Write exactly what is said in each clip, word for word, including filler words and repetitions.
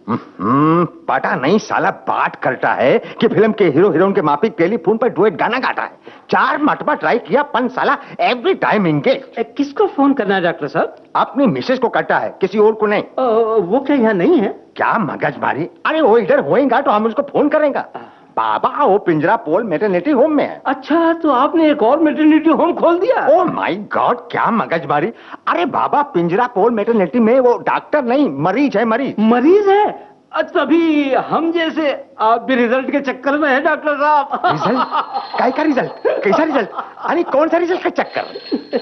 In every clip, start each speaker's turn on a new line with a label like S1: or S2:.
S1: हम्म, पता नहीं साला बात करता है कि फिल्म के हीरो हीरोइन के माफिक टेलीफोन पर डुएट गाना गाता है। चार मरतबा ट्राई किया पन साला एवरी टाइम एंगेज।
S2: किसको फोन करना है डॉक्टर साहब?
S1: अपनी मिसेस को करता है, किसी और को नहीं।
S2: आ, वो क्या यहाँ नहीं है?
S1: क्या मगज मारी। अरे वो इधर होएगा तो हम उसको फोन करेंगे। बाबा वो पिंजरा पोल मैटरनिटी होम में है।
S2: अच्छा, तो आपने एक और मैटरनिटी होम खोल दिया?
S1: ओह माय गॉड, क्या मगजमारी। अरे बाबा पिंजरा पोल मैटरनिटी में वो डॉक्टर नहीं, मरीज है। मरीज
S2: मरीज है? तभी हम जैसे आप भी रिजल्ट के चक्कर में है डॉक्टर साहब।
S1: रिजल्ट? काय का रिजल्ट? कैसा रिजल्ट? अरे कौन सा रिजल्ट का चक्कर?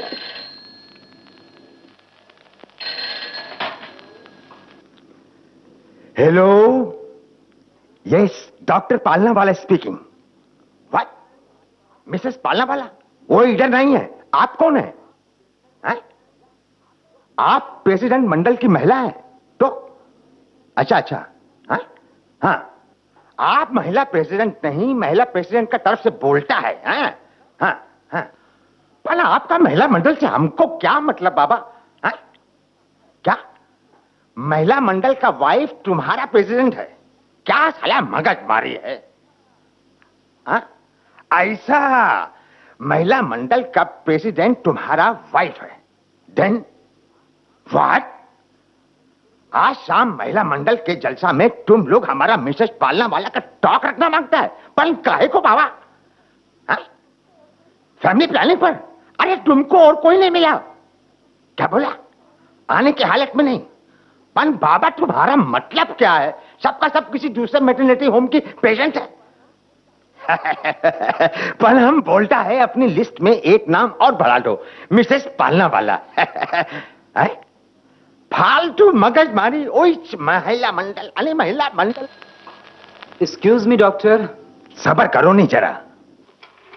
S1: हेलो, यस डॉक्टर पालना वाला स्पीकिंग। व्हाट? मिसेस पालना वाला? वो इधर नहीं है। आप कौन है? हैं? आप प्रेसिडेंट मंडल की महिला है तो? अच्छा अच्छा। हाँ हाँ, आप महिला प्रेसिडेंट नहीं, महिला प्रेसिडेंट का तरफ से बोलता है। हाँ हाँ हाँ, पर आपका महिला मंडल से हमको क्या मतलब बाबा? हाँ? क्या महिला मंडल का वाइफ तुम्हारा प्रेसिडेंट है? क्या साला मगज मारी है? हाँ? ऐसा महिला मंडल का प्रेसिडेंट तुम्हारा वाइफ है? Then what? आज शाम महिला मंडल के जलसा में तुम लोग हमारा मिसेस पालना वाला का टॉक रखना मांगता है, पर काहे को बाबा? हाँ? फैमिली प्लानिंग पर? अरे तुमको और कोई नहीं मिला? क्या बोला? आने की हालत में नहीं? पर बाबा तुम्हारा मतलब क्या है? सबका सब किसी दूसरे मैटरनिटी होम की पेशेंट है। पर हम बोलता है अपनी लिस्ट में एक नाम और बढ़ा दो, मिसेस पालना वाला। है? फालतू मगज मारी। ओए महिला मंडल, अरे महिला मंडल।
S2: Excuse me doctor.
S1: सबर करो नहीं जरा।